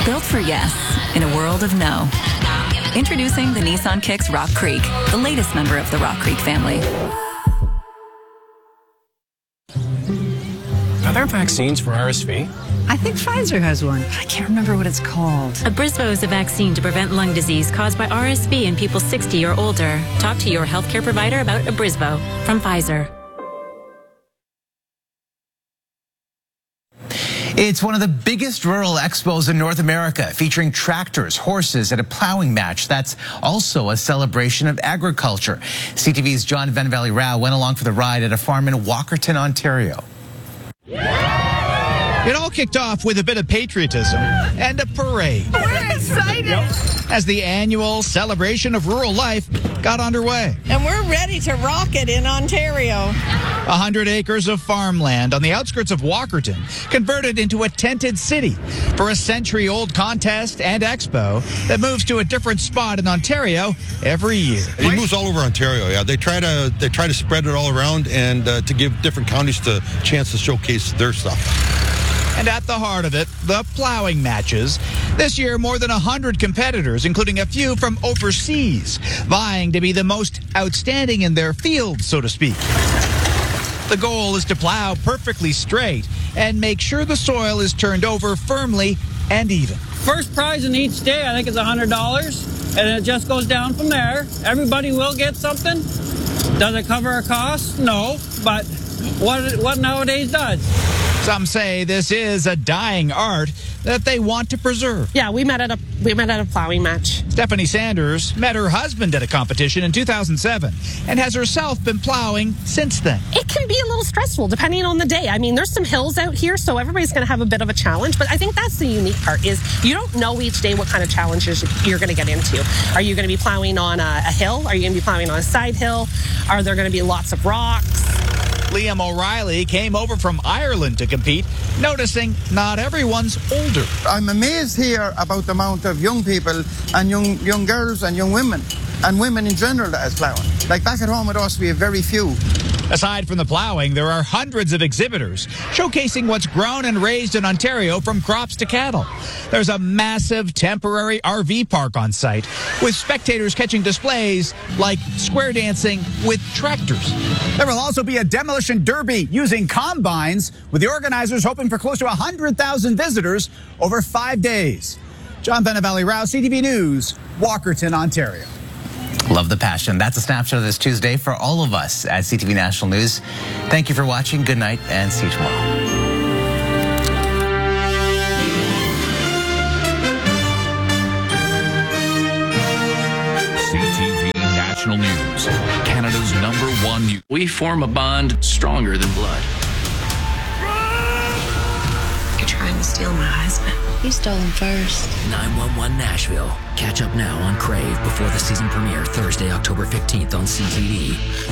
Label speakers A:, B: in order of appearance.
A: Built for yes in a world of no. Introducing the Nissan Kicks Rock Creek, the latest member of the Rock Creek family.
B: Are there vaccines for RSV?
C: I think Pfizer has one. I can't remember what it's called.
D: Abrysvo is a vaccine to prevent lung disease caused by RSV in people 60 or older. Talk to your healthcare provider about Abrysvo from Pfizer.
E: It's one of the biggest rural expos in North America, featuring tractors, horses, and a plowing match. That's also a celebration of agriculture. CTV's John Van Rao went along for the ride at a farm in Walkerton, Ontario.
F: It all kicked off with a bit of patriotism and a parade.
C: We're excited.
F: As the annual celebration of rural life got underway.
G: And we're ready to rock it in Ontario.
F: 100 acres of farmland on the outskirts of Walkerton converted into a tented city for a century-old contest and expo that moves to a different spot in Ontario every year.
H: It moves all over Ontario. Yeah, they try to spread it all around and to give different counties the chance to showcase their stuff.
F: And at the heart of it, the plowing matches. This year, more than 100 competitors, including a few from overseas, vying to be the most outstanding in their field, so to speak. The goal is to plow perfectly straight and make sure the soil is turned over firmly and even.
I: First prize in each day, I think, is $100, and it just goes down from there. Everybody will get something. Does it cover our costs? No, but what nowadays does.
F: Some say this is a dying art that they want to preserve.
J: Yeah, we met at a plowing match.
F: Stephanie Sanders met her husband at a competition in 2007 and has herself been plowing since then.
J: It can be a little stressful depending on the day. I mean, there's some hills out here, so everybody's going to have a bit of a challenge, but I think that's the unique part is you don't know each day what kind of challenges you're going to get into. Are you going to be plowing on a hill? Are you going to be plowing on a side hill? Are there going to be lots of rocks?
F: Liam O'Reilly came over from Ireland to compete, noticing not everyone's older.
K: I'm amazed here about the amount of young people and young girls and young women and women in general that is plowing. Like back at home with us, we have very few.
F: Aside from the plowing, there are hundreds of exhibitors showcasing what's grown and raised in Ontario from crops to cattle. There's a massive temporary RV park on site with spectators catching displays like square dancing with tractors.
L: There will also be a demolition derby using combines, with the organizers hoping for close to 100,000 visitors over 5 days. John Rao, CTV News, Walkerton, Ontario.
E: Love the passion. That's a snapshot of this Tuesday for all of us at CTV National News. Thank you for watching. Good night and see you tomorrow.
M: CTV National News, Canada's #1 news.
N: We form a bond stronger than blood.
O: You're trying to steal my husband. You stole him first.
P: 911 Nashville. Catch up now on Crave before the season premiere Thursday, October 15th on CTV.